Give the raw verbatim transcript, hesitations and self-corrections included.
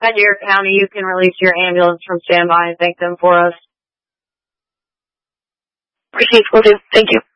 Your County, you can release your ambulance from standby and thank them for us. Appreciate it. Will do. Thank you.